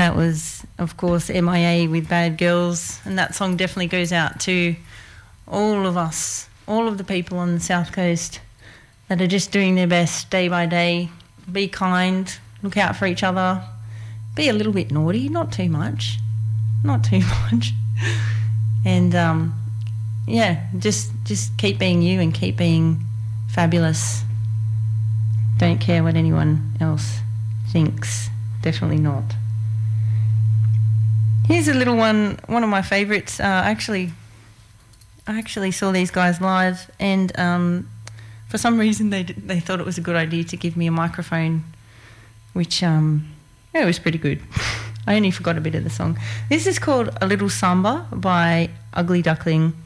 That was, of course, MIA with Bad Girls, and that song definitely goes out to all of us, all of the people on the South Coast that are just doing their best day by day. Be kind, look out for each other, be a little bit naughty, not too much, and just keep being you and keep being fabulous. Don't care what anyone else thinks, definitely not. Here's a little one of my favourites. I actually saw these guys live, and for some reason they thought it was a good idea to give me a microphone, which it was pretty good. I only forgot a bit of the song. This is called A Little Samba by Ugly Duckling.